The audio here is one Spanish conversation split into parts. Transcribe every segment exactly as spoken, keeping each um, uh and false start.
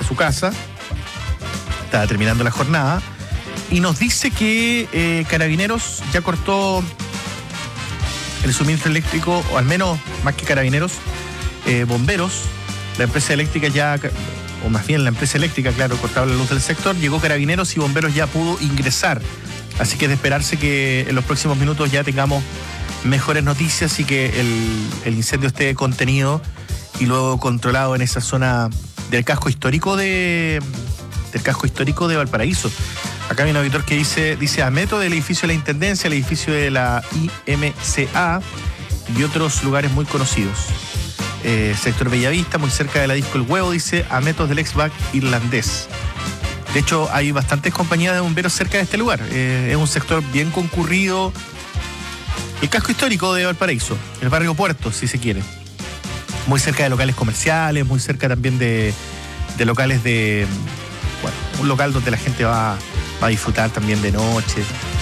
su casa, estaba terminando la jornada, y nos dice que eh, Carabineros ya cortó el suministro eléctrico, o al menos más que Carabineros, eh, bomberos, la empresa eléctrica ya, o más bien la empresa eléctrica, claro, cortaba la luz del sector, llegó Carabineros y bomberos ya pudo ingresar. Así que es de esperarse que en los próximos minutos ya tengamos mejores noticias y que el, el incendio esté contenido y luego controlado en esa zona del casco histórico de del casco histórico de Valparaíso. Acá hay un auditor que dice, dice a metro del edificio de la Intendencia, el edificio de la I M C A y otros lugares muy conocidos. Eh, sector Bellavista, muy cerca de la Disco El Huevo, dice a metros del ex-back irlandés. De hecho, hay bastantes compañías de bomberos cerca de este lugar. Eh, es un sector bien concurrido. El casco histórico de Valparaíso, el barrio Puerto, si se quiere. Muy cerca de locales comerciales, muy cerca también de, de locales de... Bueno, un local donde la gente va, va a disfrutar también de noche.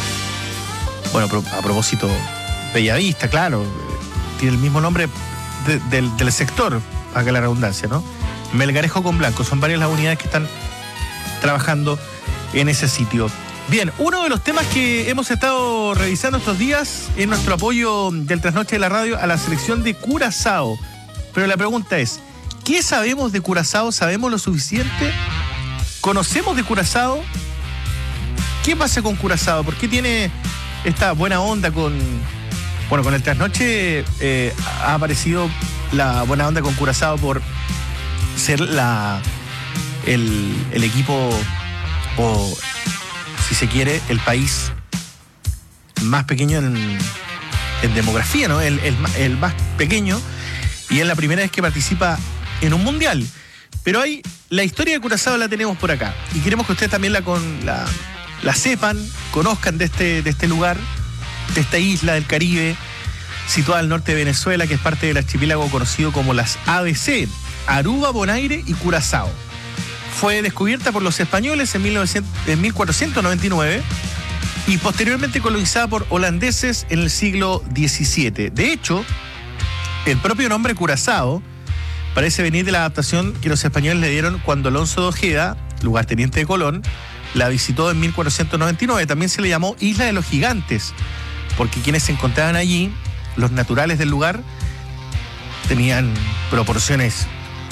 Bueno, a propósito, Bellavista, claro, tiene el mismo nombre de, de, del sector, haga la redundancia, ¿no? Melgarejo con Blanco, son varias las unidades que están trabajando en ese sitio. Bien, uno de los temas que hemos estado revisando estos días es nuestro apoyo del Trasnoche de la Radio a la selección de Curazao. Pero la pregunta es, ¿qué sabemos de Curazao? ¿Sabemos lo suficiente? ¿Conocemos de Curazao? ¿Qué pasa con Curazao? ¿Por qué tiene esta buena onda con... Bueno, con el Trasnoche eh, ha aparecido la buena onda con Curazao por ser la... El, el equipo, o si se quiere, el país más pequeño en, en demografía, ¿no? El, el, el más pequeño, y es la primera vez que participa en un mundial. Pero hay, la historia de Curazao la tenemos por acá, y queremos que ustedes también la, con, la, la sepan, conozcan de este, de este lugar, de esta isla del Caribe, situada al norte de Venezuela, que es parte del archipiélago conocido como las A B C, Aruba, Bonaire y Curazao. Fue descubierta por los españoles en, mil cuatrocientos noventa y nueve y posteriormente colonizada por holandeses en el siglo diecisiete. De hecho, el propio nombre Curazao parece venir de la adaptación que los españoles le dieron cuando Alonso de Ojeda, lugarteniente de Colón, la visitó en mil cuatrocientos noventa y nueve. También se le llamó Isla de los Gigantes, porque quienes se encontraban allí, los naturales del lugar, tenían proporciones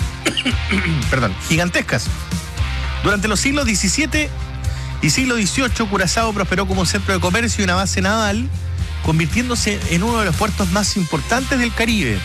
perdón, gigantescas. Durante los siglos diecisiete y siglo dieciocho, Curazao prosperó como un centro de comercio y una base naval, convirtiéndose en uno de los puertos más importantes del Caribe.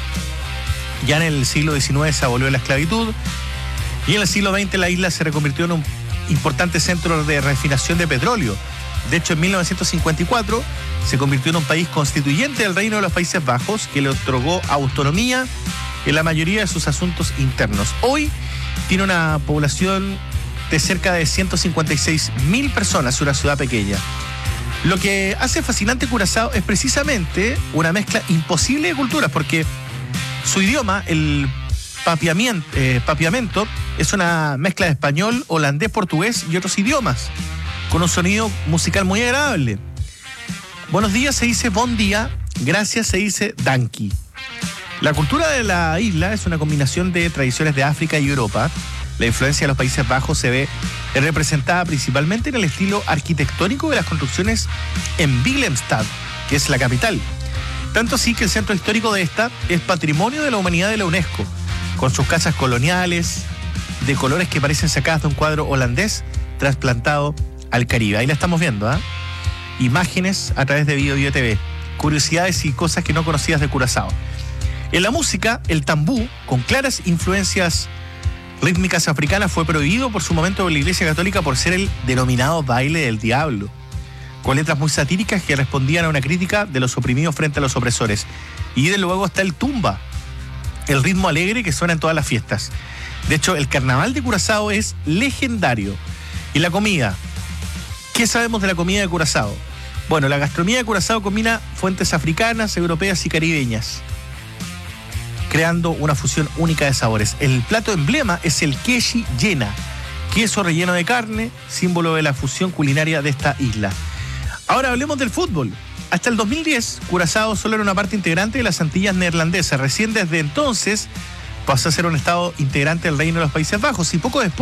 Ya en el siglo diecinueve se abolió la esclavitud y en el siglo veinte la isla se reconvirtió en un importante centro de refinación de petróleo. De hecho, en mil novecientos cincuenta y cuatro se convirtió en un país constituyente del Reino de los Países Bajos, que le otorgó autonomía en la mayoría de sus asuntos internos. Hoy tiene una población de cerca de ciento cincuenta y seis mil personas, una ciudad pequeña. Lo que hace fascinante Curazao es precisamente una mezcla imposible de culturas, porque su idioma, el papiamento, eh, papiamento, es una mezcla de español, holandés, portugués y otros idiomas, con un sonido musical muy agradable. Buenos días se dice bon día, gracias se dice danki. La cultura de la isla es una combinación de tradiciones de África y Europa. La influencia de los Países Bajos se ve representada principalmente en el estilo arquitectónico de las construcciones en Willemstad, que es la capital. Tanto así que el centro histórico de esta es Patrimonio de la Humanidad de la UNESCO, con sus casas coloniales, de colores que parecen sacadas de un cuadro holandés trasplantado al Caribe. Ahí la estamos viendo, ¿eh? Imágenes a través de Bio Bio T V. Curiosidades y cosas que no conocías de Curazao. En la música, el tambú, con claras influencias rítmicas africanas, fue prohibido por su momento por la Iglesia Católica por ser el denominado baile del diablo, con letras muy satíricas que respondían a una crítica de los oprimidos frente a los opresores. Y de luego está el tumba, el ritmo alegre que suena en todas las fiestas. De hecho, el carnaval de Curazao es legendario. Y la comida, ¿qué sabemos de la comida de Curazao? Bueno, la gastronomía de Curazao combina fuentes africanas, europeas y caribeñas, creando una fusión única de sabores. El plato emblema es el quechi llena, queso relleno de carne, símbolo de la fusión culinaria de esta isla. Ahora hablemos del fútbol. Hasta el dos mil diez, Curazao solo era una parte integrante de las Antillas neerlandesas. Recién desde entonces pasó a ser un estado integrante del Reino de los Países Bajos, y poco después